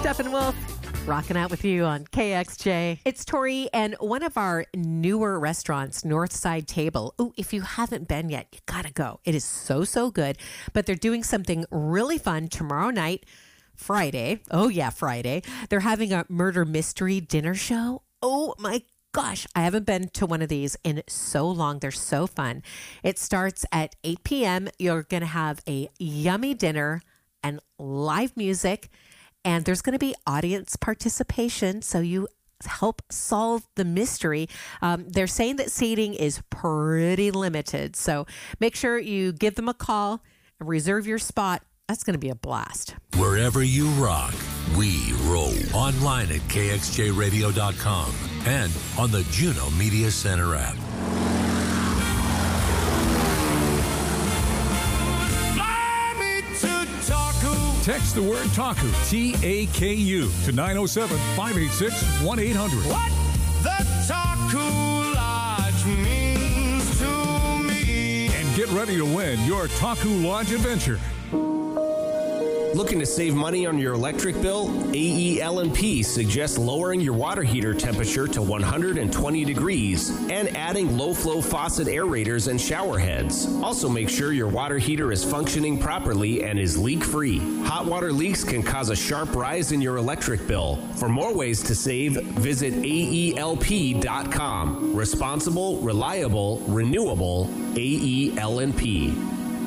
Steppenwolf, rocking out with you on KXJ. It's Tori, and one of our newer restaurants, Northside Table. Oh, if you haven't been yet, you gotta go. It is so good. But they're doing something really fun tomorrow night, Friday. Oh yeah, Friday. They're having a murder mystery dinner show. Oh my gosh, I haven't been to one of these in so long. They're so fun. It starts at 8 p.m. You're going to have a yummy dinner and live music, and there's going to be audience participation, so you help solve the mystery. They're saying that seating is pretty limited, so make sure you give them a call and reserve your spot. That's going to be a blast. Wherever you rock, we roll. Online at kxjradio.com and on the Juno Media Center app. Fly me to Taku. Text the word TAKU, T-A-K-U, to 907-586-1800. What the Taku Lodge means to me. And get ready to win your TAKU Lodge adventure. Looking to save money on your electric bill? AEL&P suggests lowering your water heater temperature to 120 degrees and adding low-flow faucet aerators and shower heads. Also make sure your water heater is functioning properly and is leak-free. Hot water leaks can cause a sharp rise in your electric bill. For more ways to save, visit AELP.com. Responsible, reliable, renewable, AEL&P.